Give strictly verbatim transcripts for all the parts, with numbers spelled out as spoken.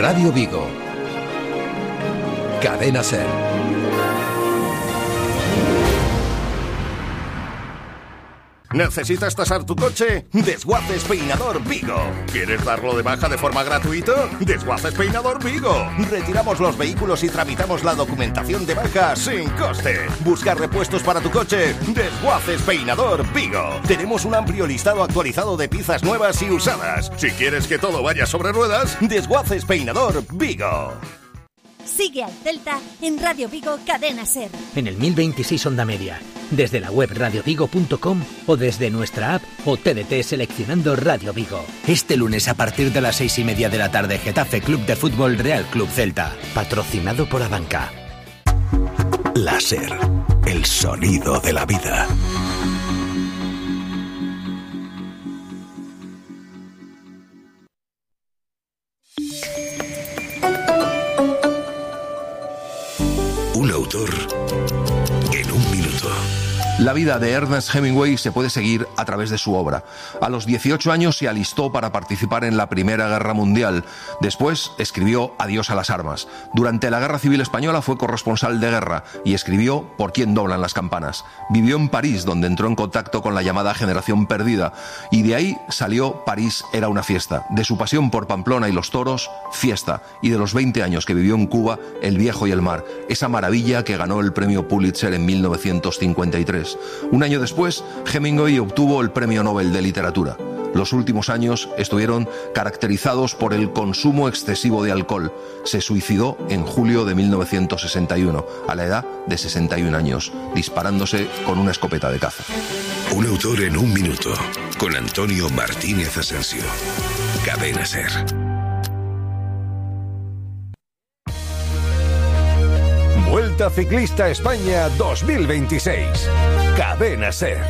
Radio Vigo. Cadena SER. ¿Necesitas tasar tu coche? Desguaces Peinador Vigo. ¿Quieres darlo de baja de forma gratuita? Desguaces Peinador Vigo. Retiramos los vehículos y tramitamos la documentación de baja sin coste. ¿Buscar repuestos para tu coche? Desguaces Peinador Vigo. Tenemos un amplio listado actualizado de piezas nuevas y usadas. Si quieres que todo vaya sobre ruedas, Desguaces Peinador Vigo. Sigue al Celta en Radio Vigo Cadena SER. En el mil veintiséis Onda Media, desde la web radio vigo punto com o desde nuestra app o T D T seleccionando Radio Vigo. Este lunes a partir de las seis y media de la tarde, Getafe Club de Fútbol Real Club Celta, patrocinado por Abanca. La SER, el sonido de la vida. Un autor en un minuto. La vida de Ernest Hemingway se puede seguir a través de su obra. A los dieciocho años se alistó para participar en la Primera Guerra Mundial. Después escribió Adiós a las armas. Durante la Guerra Civil Española fue corresponsal de guerra y escribió Por quién doblan las campanas. Vivió en París, donde entró en contacto con la llamada generación perdida, y de ahí salió París era una fiesta. De su pasión por Pamplona y los toros, fiesta. Y de los veinte años que vivió en Cuba, El viejo y el mar, esa maravilla que ganó el premio Pulitzer en mil novecientos cincuenta y tres. Un año después, Hemingway obtuvo el Premio Nobel de Literatura. Los últimos años estuvieron caracterizados por el consumo excesivo de alcohol. Se suicidó en julio de mil novecientos sesenta y uno, a la edad de sesenta y un años, disparándose con una escopeta de caza. Un autor en un minuto, con Antonio Martínez Asensio. Cadena SER. Vuelta Ciclista España dos mil veintiséis. Cadena SER.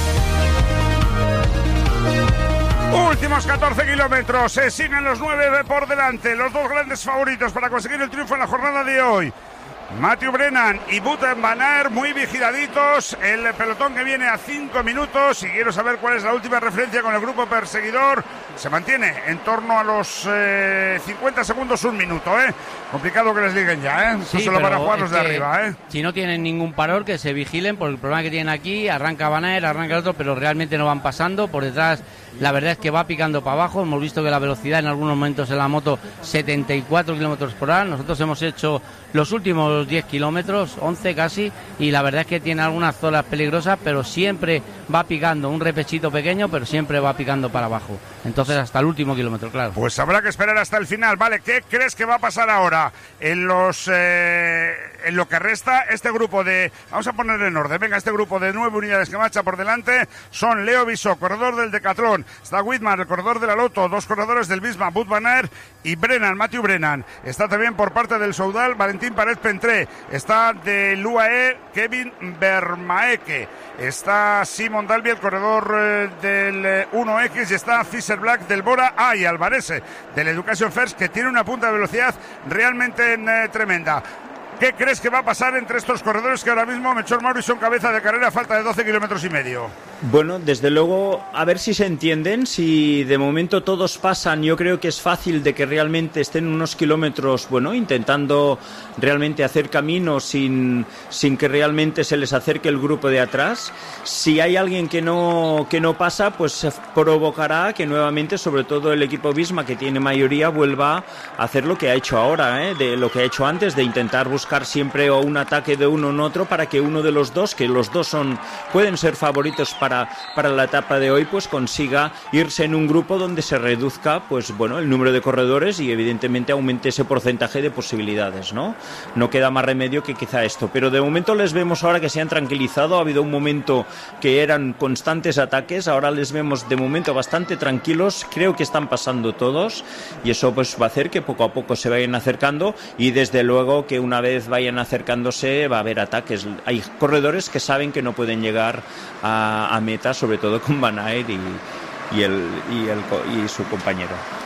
Últimos catorce kilómetros, se siguen los nueve por delante, los dos grandes favoritos para conseguir el triunfo en la jornada de hoy. Matthew Brennan y Wout van Aert muy vigiladitos, el pelotón que viene a cinco minutos, y quiero saber cuál es la última referencia con el grupo perseguidor. Se mantiene en torno a los eh, cincuenta segundos, un minuto, ¿eh? Complicado que les digan ya, ¿eh? Sí, Eso se lo van a jugar los de que arriba, ¿eh? Si no tienen ningún paror, que se vigilen por el problema que tienen aquí. Arranca Van Aert, arranca el otro, pero realmente no van pasando. Por detrás, la verdad es que va picando para abajo. Hemos visto que la velocidad en algunos momentos en la moto, setenta y cuatro kilómetros por hora. Nosotros hemos hecho los últimos diez kilómetros, once casi, y la verdad es que tiene algunas zonas peligrosas, pero siempre va picando, un repechito pequeño, pero siempre va picando para abajo. Entonces hasta el último kilómetro, claro. Pues habrá que esperar hasta el final. Vale, ¿qué crees que va a pasar ahora? En los eh, en lo que resta, este grupo de... Vamos a poner en orden. Venga, este grupo de nueve unidades que marcha por delante son Leo Bisó, corredor del Decathlon. Está Whitman, el corredor de la Lotto. Dos corredores del Visma, Wout van Aert y Brennan, Matthew Brennan. Está también por parte del Soudal, Valentín Paret Pentré. Está del U A E, Kevin Vermaeke. Está Simon Dalby, el corredor eh, del eh, uno equis, y está Fisher Black del Bora. Ah, y Alvarese del Education First, que tiene una punta de velocidad realmente eh, tremenda. ¿Qué crees que va a pasar entre estos corredores que ahora mismo Melchor Mauri son cabeza de carrera a falta de doce kilómetros y medio? Bueno, desde luego, a ver si se entienden. Si de momento todos pasan, yo creo que es fácil de que realmente estén unos kilómetros, bueno, intentando realmente hacer camino sin, sin que realmente se les acerque el grupo de atrás. Si hay alguien que no, que no pasa, pues se provocará que nuevamente, sobre todo el equipo Visma, que tiene mayoría, vuelva a hacer lo que ha hecho ahora, ¿eh? De lo que ha hecho antes, de intentar buscar siempre o un ataque de uno en otro para que uno de los dos, que los dos son pueden ser favoritos para, para la etapa de hoy, pues consiga irse en un grupo donde se reduzca, pues bueno, el número de corredores y evidentemente aumente ese porcentaje de posibilidades, ¿no? No queda más remedio que quizá esto, pero de momento les vemos ahora que se han tranquilizado. Ha habido un momento que eran constantes ataques, ahora les vemos de momento bastante tranquilos. Creo que están pasando todos y eso pues va a hacer que poco a poco se vayan acercando, y desde luego que una vez vayan acercándose va a haber ataques. Hay corredores que saben que no pueden llegar a, a meta, sobre todo con Van Aert y, y, el, y, el, y su compañero.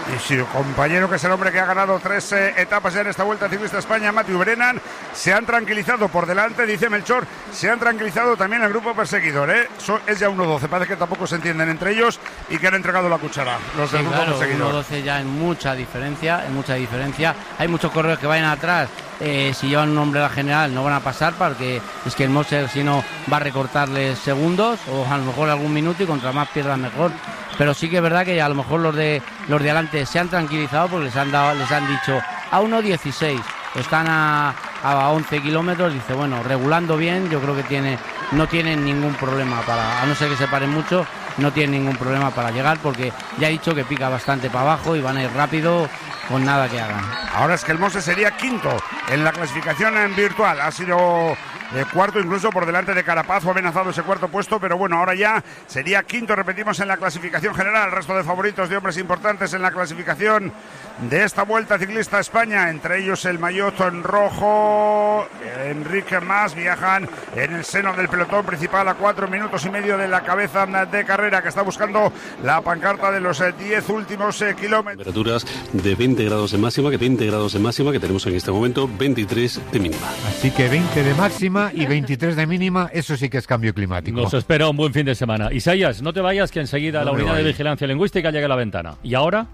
y su compañero, que es el hombre que ha ganado tres eh, etapas ya en esta Vuelta Ciclista España, Matthew Brennan, se han tranquilizado por delante, dice Melchor, se han tranquilizado también el grupo perseguidor, ¿eh? So, es ya uno doce, parece que tampoco se entienden entre ellos y que han entregado la cuchara los sí, del grupo claro, perseguidor. uno doce ya en mucha diferencia, en mucha diferencia. Hay muchos corredores que vayan atrás, eh, si llevan un nombre a la general no van a pasar, porque es que el Moser si no va a recortarles segundos o a lo mejor algún minuto, y contra más pierdas mejor. Pero sí que es verdad que a lo mejor los de los de adelante se han tranquilizado porque les han dado, les han dicho a uno dieciséis, están a, a once kilómetros, dice bueno, regulando bien, yo creo que tiene no tienen ningún problema para, a no ser que se paren mucho, no tienen ningún problema para llegar, porque ya he dicho que pica bastante para abajo y van a ir rápido con nada que hagan. Ahora es que el Mose sería quinto en la clasificación en virtual, ha sido eh, cuarto incluso por delante de Carapaz, o amenazado ese cuarto puesto, pero bueno, ahora ya sería quinto, repetimos, en la clasificación general. El resto de favoritos de hombres importantes en la clasificación de esta Vuelta Ciclista España, entre ellos el maillot en rojo, Enrique Mas, viajan en el seno del pelotón principal a cuatro minutos y medio de la cabeza de carrera, que está buscando la pancarta de los diez últimos eh, kilómetros. Temperaturas de veinte grados de máxima, que veinte grados de máxima, que tenemos en este momento veintitrés de mínima. Así que veinte de máxima y veintitrés de mínima, eso sí que es cambio climático. Nos espera un buen fin de semana. Isayas, no te vayas, que enseguida no la unidad de vigilancia lingüística llega a la ventana. ¿Y ahora?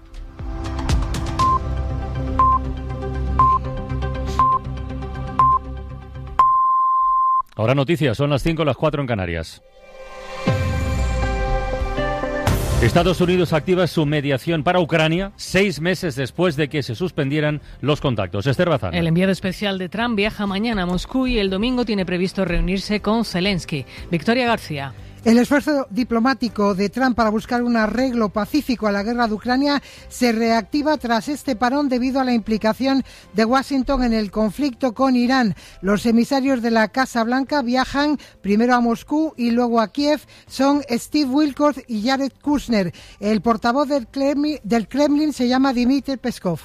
Ahora noticias, son las cinco, las cuatro en Canarias. Estados Unidos activa su mediación para Ucrania seis meses después de que se suspendieran los contactos. Esther Bazán. El enviado especial de Trump viaja mañana a Moscú y el domingo tiene previsto reunirse con Zelensky. Victoria García. El esfuerzo diplomático de Trump para buscar un arreglo pacífico a la guerra de Ucrania se reactiva tras este parón debido a la implicación de Washington en el conflicto con Irán. Los emisarios de la Casa Blanca viajan primero a Moscú y luego a Kiev. Son Steve Witkoff y Jared Kushner. El portavoz del Kremlin, del Kremlin se llama Dmitry Peskov.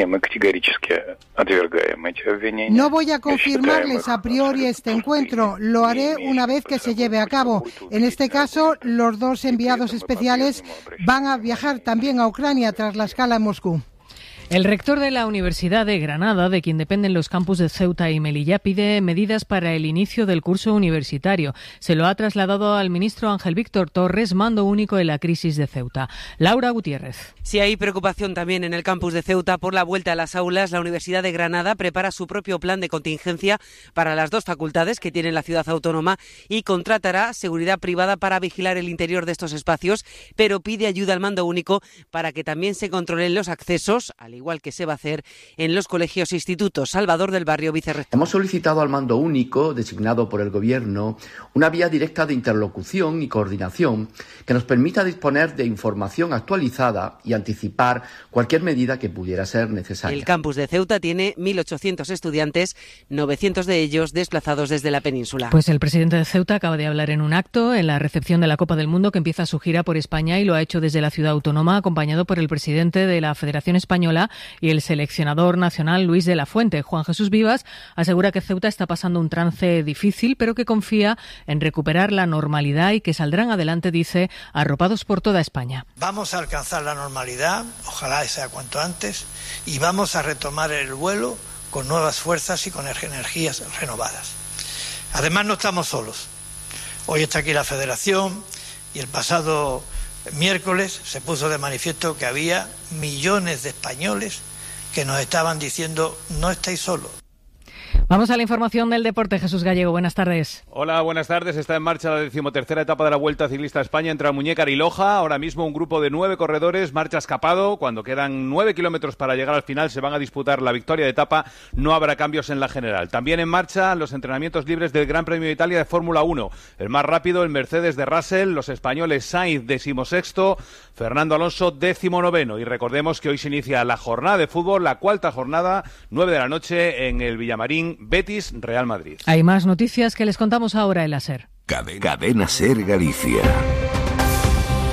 No voy a confirmarles a priori este encuentro, lo haré una vez que se lleve a cabo. En este caso, los dos enviados especiales van a viajar también a Ucrania tras la escala en Moscú. El rector de la Universidad de Granada, de quien dependen los campus de Ceuta y Melilla, pide medidas para el inicio del curso universitario. Se lo ha trasladado al ministro Ángel Víctor Torres, mando único en la crisis de Ceuta. Laura Gutiérrez. Sí, hay preocupación también en el campus de Ceuta por la vuelta a las aulas. La Universidad de Granada prepara su propio plan de contingencia para las dos facultades que tiene la ciudad autónoma y contratará seguridad privada para vigilar el interior de estos espacios, pero pide ayuda al mando único para que también se controlen los accesos, al igual que se va a hacer en los colegios e institutos. Salvador del Barrio, vicerrector. Hemos solicitado al mando único, designado por el Gobierno, una vía directa de interlocución y coordinación que nos permita disponer de información actualizada y anticipar cualquier medida que pudiera ser necesaria. El campus de Ceuta tiene mil ochocientos estudiantes, novecientos de ellos desplazados desde la península. Pues el presidente de Ceuta acaba de hablar en un acto en la recepción de la Copa del Mundo, que empieza su gira por España, y lo ha hecho desde la ciudad autónoma, acompañado por el presidente de la Federación Española y el seleccionador nacional Luis de la Fuente. Juan Jesús Vivas asegura que Ceuta está pasando un trance difícil, pero que confía en recuperar la normalidad y que saldrán adelante, dice, arropados por toda España. Vamos a alcanzar la normalidad, ojalá sea cuanto antes, y vamos a retomar el vuelo con nuevas fuerzas y con energías renovadas. Además, no estamos solos. Hoy está aquí la Federación y el pasado miércoles se puso de manifiesto que había millones de españoles que nos estaban diciendo: no estáis solos. Vamos a la información del deporte. Jesús Gallego, buenas tardes. Hola, buenas tardes. Está en marcha la decimotercera etapa de la Vuelta Ciclista España entre Almuñécar y Loja. Ahora mismo un grupo de nueve corredores marcha escapado. Cuando quedan nueve kilómetros para llegar al final se van a disputar la victoria de etapa. No habrá cambios en la general. También en marcha los entrenamientos libres del Gran Premio de Italia de Fórmula uno. El más rápido, el Mercedes de Russell. Los españoles Sainz, decimosexto. Fernando Alonso, décimo noveno. Y recordemos que hoy se inicia la jornada de fútbol, la cuarta jornada, nueve de la noche en el Villamarín, Betis, Real Madrid. Hay más noticias que les contamos ahora en la SER. Cadena SER Galicia.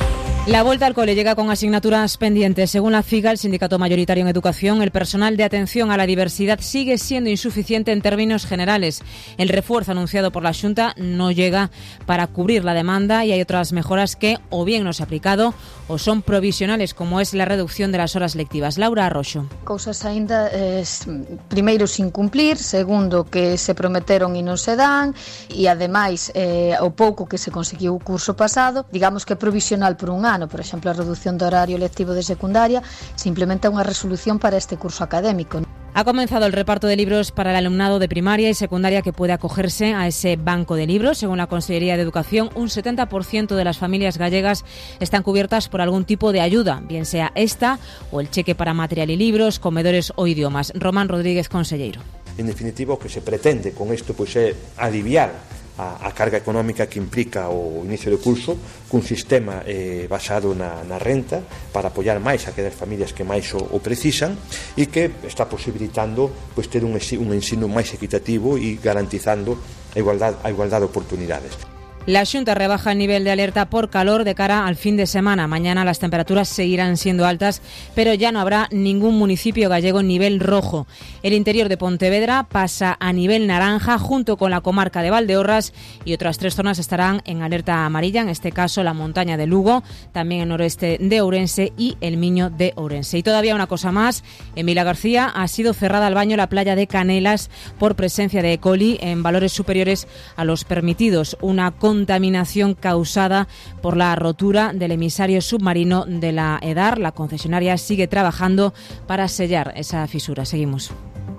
La vuelta al cole llega con asignaturas pendientes. Según la FIGA, el sindicato mayoritario en educación, el personal de atención a la diversidad sigue siendo insuficiente en términos generales. El refuerzo anunciado por la Xunta no llega para cubrir la demanda y hay otras mejoras que o bien no se ha aplicado o son provisionales, como es la reducción de las horas lectivas. Laura Arroxo. Cousas aínda, eh, primeiro, sin cumplir, segundo, que se prometeron e non se dan, e ademais, eh, o pouco que se conseguiu o curso pasado, digamos que é provisional por un ano. Por exemplo, a reducción do horario lectivo de secundaria se implementa unha resolución para este curso académico. Ha comenzado el reparto de libros para el alumnado de primaria y secundaria que puede acogerse a ese banco de libros. Según la Consellería de Educación, un setenta por ciento de las familias gallegas están cubiertas por algún tipo de ayuda, bien sea esta o el cheque para material y libros, comedores o idiomas. Román Rodríguez, conselleiro. En definitiva, o que se pretende con isto pois é aliviar a, a carga económica que implica o inicio do curso cun sistema eh, basado na, na renta para apoiar máis a aquelas familias que máis o, o precisan e que está posibilitando pois, ter un, un ensino máis equitativo e garantizando a igualdade, a igualdade de oportunidades. La Xunta rebaja el nivel de alerta por calor de cara al fin de semana. Mañana las temperaturas seguirán siendo altas, pero ya no habrá ningún municipio gallego en nivel rojo. El interior de Pontevedra pasa a nivel naranja junto con la comarca de Valdeorras y otras tres zonas estarán en alerta amarilla, en este caso la montaña de Lugo, también el noreste de Ourense y el Miño de Ourense. Y todavía una cosa más, en Vilagarcía ha sido cerrada al baño la playa de Canelas por presencia de E. coli en valores superiores a los permitidos. Una contaminación causada por la rotura del emisario submarino de la EDAR. La concesionaria sigue trabajando para sellar esa fisura. Seguimos.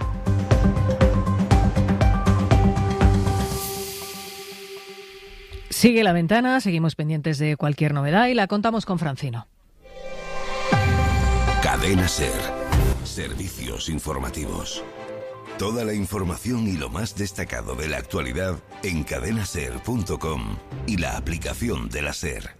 Sigue La Ventana, seguimos pendientes de cualquier novedad y la contamos con Francino. Cadena SER. Servicios informativos. Toda la información y lo más destacado de la actualidad en cadena ser punto com y la aplicación de la SER.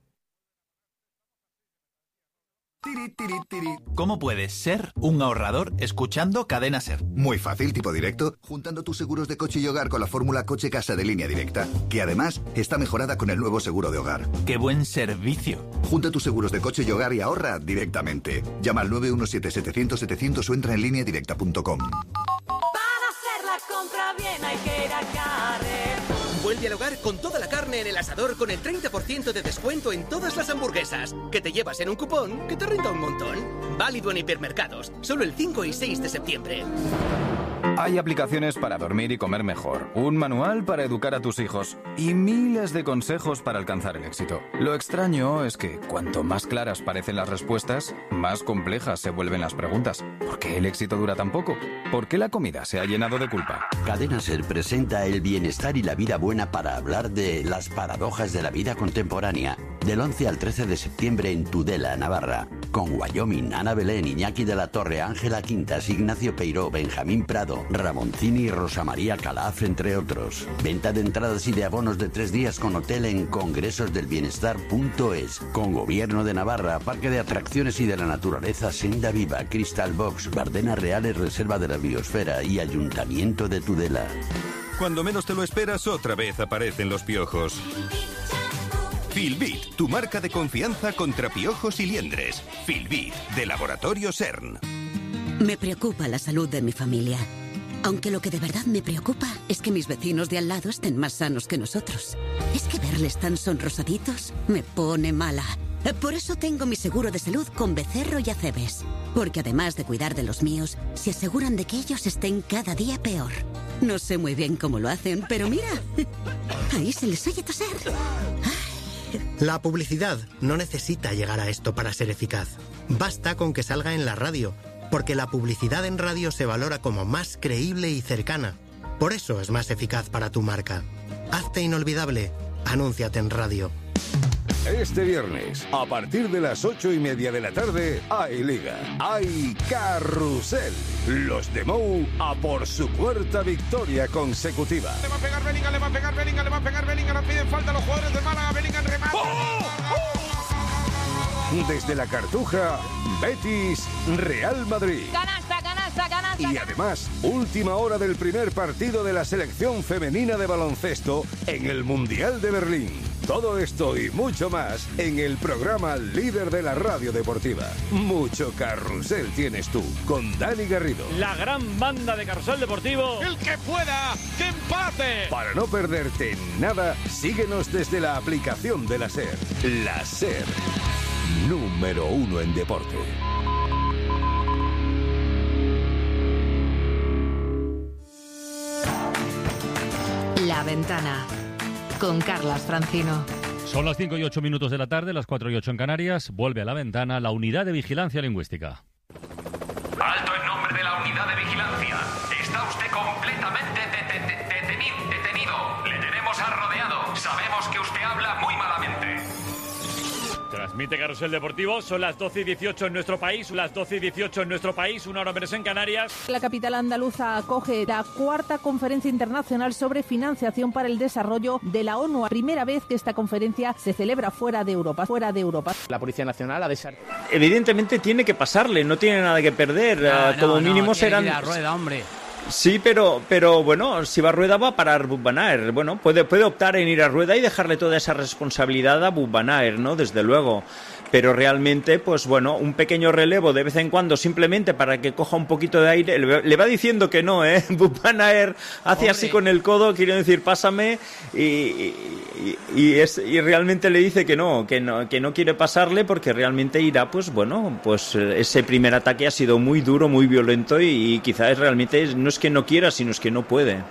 ¿Cómo puedes ser un ahorrador escuchando Cadena SER? Muy fácil, tipo directo, juntando tus seguros de coche y hogar con la fórmula Coche Casa de Línea Directa, que además está mejorada con el nuevo seguro de hogar. ¡Qué buen servicio! Junta tus seguros de coche y hogar y ahorra directamente. Llama al nueve uno siete, setecientos, setecientos o entra en línea directa punto com. Compra bien, hay que ir a Carrer. Vuelve al hogar con toda la carne en el asador con el treinta por ciento de descuento en todas las hamburguesas. Que te llevas en un cupón que te renta un montón. Válido en hipermercados, solo el cinco y seis de septiembre. Hay aplicaciones para dormir y comer mejor, un manual para educar a tus hijos y miles de consejos para alcanzar el éxito. Lo extraño es que cuanto más claras parecen las respuestas, más complejas se vuelven las preguntas. ¿Por qué el éxito dura tan poco? ¿Por qué la comida se ha llenado de culpa? Cadena SER presenta el bienestar y la vida buena para hablar de las paradojas de la vida contemporánea. Del once al trece de septiembre en Tudela, Navarra. Con Wyoming, Ana Belén, Iñaki de la Torre, Ángela Quintas, Ignacio Peiró, Benjamín Prado, Ramoncini y Rosa María Calaf, entre otros. Venta de entradas y de abonos de tres días con hotel en congresos del bienestar punto es. Con Gobierno de Navarra, Parque de Atracciones y de la Naturaleza Senda Viva, Crystal Box, Bardenas Reales, Reserva de la Biosfera y Ayuntamiento de Tudela. Cuando menos te lo esperas, otra vez aparecen los piojos. Filbit, tu marca de confianza contra piojos y liendres. Filbit, de Laboratorio CERN. Me preocupa la salud de mi familia. Aunque lo que de verdad me preocupa es que mis vecinos de al lado estén más sanos que nosotros. Es que verles tan sonrosaditos me pone mala. Por eso tengo mi seguro de salud con Becerro y Acebes. Porque además de cuidar de los míos, se aseguran de que ellos estén cada día peor. No sé muy bien cómo lo hacen, pero mira, ahí se les oye toser. La publicidad no necesita llegar a esto para ser eficaz. Basta con que salga en la radio, porque la publicidad en radio se valora como más creíble y cercana. Por eso es más eficaz para tu marca. Hazte inolvidable. Anúnciate en radio. Este viernes, a partir de las ocho y media de la tarde, hay Liga, hay Carrusel. Los de Mou a por su cuarta victoria consecutiva. Le va a pegar Bellingham, le va a pegar Bellingham, le va a pegar Bellingham, no piden falta los jugadores de Málaga, Bellingham remata. ¡Oh! ¡Oh! Desde la Cartuja, Betis, Real Madrid. Canasta, canasta, canasta. Y además, última hora del primer partido de la selección femenina de baloncesto en el Mundial de Berlín. Todo esto y mucho más en el programa líder de la radio deportiva. Mucho carrusel tienes tú, con Dani Garrido. La gran banda de Carrusel Deportivo. El que pueda, que empate. Para no perderte nada, síguenos desde la aplicación de la SER. La SER, número uno en deporte. La Ventana, con Carlas Francino. Son las cinco y ocho minutos de la tarde, las cuatro y ocho en Canarias. Vuelve a La Ventana la unidad de vigilancia lingüística. Alto en nombre de la unidad de vigilancia. Está usted completamente de- de- de- deteni- detenido. Le tenemos arrodeado. Sabemos que usted habla muy malamente. Transmite Carrusel Deportivo, son las doce y dieciocho en nuestro país, las doce y dieciocho en nuestro país, una hora menos en Canarias. La capital andaluza acoge la cuarta conferencia internacional sobre financiación para el desarrollo de la ONU. Primera vez que esta conferencia se celebra fuera de Europa, fuera de Europa. La Policía Nacional ha desarrollado. Evidentemente tiene que pasarle, no tiene nada que perder. No, Como no, mínimo no, serán. tiene que ir a rueda, hombre. Sí, pero, pero bueno, si va a rueda va a parar Wout van Aert. Bueno, puede, puede optar en ir a rueda y dejarle toda esa responsabilidad a Wout van Aert, ¿no? Desde luego. Pero realmente, pues bueno, un pequeño relevo de vez en cuando simplemente para que coja un poquito de aire. Le, le va diciendo que no, ¿eh? Wout van Aert hace Hombre. así con el codo, quiere decir pásame y, y, y, es, y realmente le dice que no, que no, que no quiere pasarle porque realmente irá, pues bueno, pues ese primer ataque ha sido muy duro, muy violento y, y quizás realmente no es que no quiera, sino es que no puede.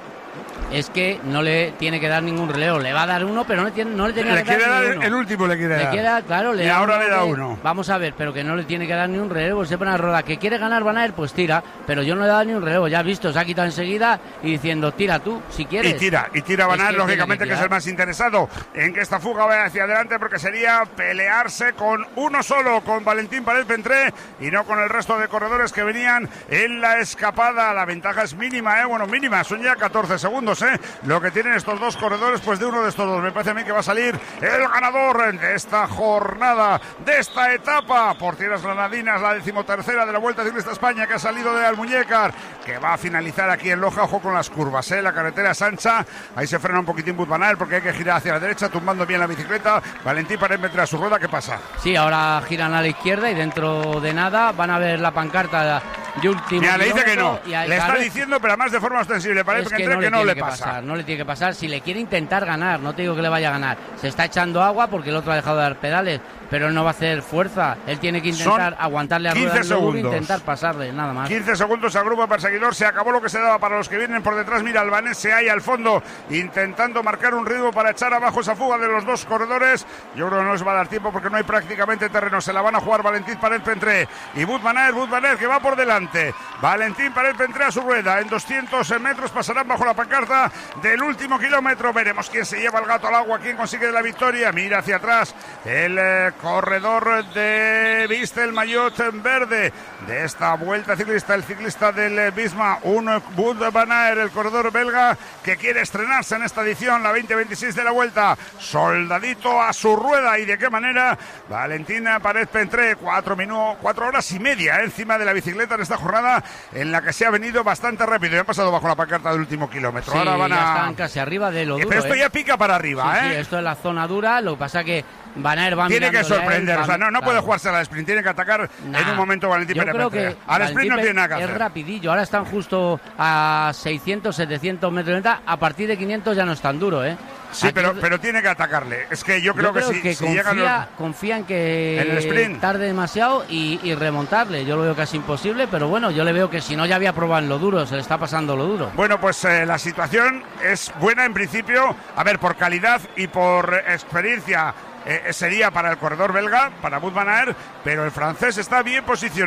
Es que no le tiene que dar ningún relevo. Le va a dar uno, pero no le, tiene, no le tenía Le que dar quiere dar ni uno. el último, le quiere Le dar. quiere dar, claro, le Y da ahora uno le da que- uno. Vamos a ver, pero que no le tiene que dar ni un relevo. Se pone a rueda. Que quiere ganar Van Aert, pues tira. Pero yo no le he dado ni un relevo. Ya has visto, se ha quitado enseguida y diciendo, tira tú, si quieres. Y tira, y tira Van Es Aert, que lógicamente, tiene que, que es el tirar. más interesado en que esta fuga vaya hacia adelante, porque sería pelearse con uno solo, con Valentín Paret-Pentré, y no con el resto de corredores que venían en la escapada. La ventaja es mínima, ¿eh? Bueno, mínima, son ya catorce segundos, ¿eh? Lo que tienen estos dos corredores, pues de uno de estos dos. Me parece a mí que va a salir el ganador de esta jornada, de esta etapa, por tierras granadinas, la decimotercera de la Vuelta Ciclista España, que ha salido de Almuñécar, que va a finalizar aquí en Loja. Ojo con las curvas, ¿eh? La carretera es ancha, ahí se frena un poquitín Wout van Aert porque hay que girar hacia la derecha, tumbando bien la bicicleta. Valentín Paret meter a su rueda, ¿qué pasa? Sí, ahora giran a la izquierda y dentro de nada van a ver la pancarta de último. Mira, le dice que no, kilómetro y ahí, le está claro, diciendo, pero además de forma ostensible, Paret es Pentré, que que no tiene le que pasa. pasar, no le tiene que pasar. Si le quiere intentar ganar, no te digo que le vaya a ganar. Se está echando agua porque el otro ha dejado de dar pedales, pero él no va a hacer fuerza. Él tiene que intentar Son aguantarle a rueda quince en el duro e segundos. intentar pasarle, nada más. quince segundos al grupo perseguidor, se acabó lo que se daba para los que vienen por detrás. Mira, Albanés se halla al fondo intentando marcar un ritmo para echar abajo esa fuga de los dos corredores. Yo creo que no les va a dar tiempo porque no hay prácticamente terreno. Se la van a jugar Valentín Paret-Pentré y Wout van Aert, Wout van Aert que va por delante. Valentín Paret-Pentré a su rueda. En doscientos metros pasarán bajo la pancarta del último kilómetro. Veremos quién se lleva el gato al agua, quién consigue la victoria. Mira hacia atrás el eh, corredor de Viste el maillot en verde de esta Vuelta Ciclista, el ciclista del eh, Bisma, un eh, Wout van Aert, el corredor belga que quiere estrenarse en esta edición, la veinte veintiséis de la Vuelta. Soldadito a su rueda, y de qué manera. Valentina Paret-Pentré, cuatro minutos, cuatro horas y media eh, encima de la bicicleta en esta jornada en la que se ha venido bastante rápido. Ya han pasado bajo la pancarta del último kilómetro. Sí, Ahora van ya a están casi arriba de lo Eh, duro. pero esto ¿eh? ya pica para arriba, Sí, ¿eh? sí, esto es la zona dura. Lo que pasa que Van Aert va Tiene que mirándole a él, sorprender, va- o sea, no, no puede claro. jugarse a la sprint, tiene que atacar Nah, en un momento Valentín yo creo Paret-Pentré. que Al sprint no Valentín tiene nada que es hacer. rapidillo. Ahora están justo a seiscientos, setecientos metros de venta. A partir de quinientos ya no es tan duro, ¿eh? Sí, Aquí pero, es- pero tiene que atacarle. Es que yo creo, yo creo que, que, si, si confía, llegan los... confía en que En el sprint. tarde demasiado y, y remontarle. Yo lo veo casi imposible, pero bueno, yo le veo que si no ya había probado en lo duro, se le está pasando lo duro. Bueno, pues eh, la situación es buena en principio. A ver, por calidad y por experiencia eh, sería para el corredor belga, para Wout van Aert, pero el francés está bien posicionado.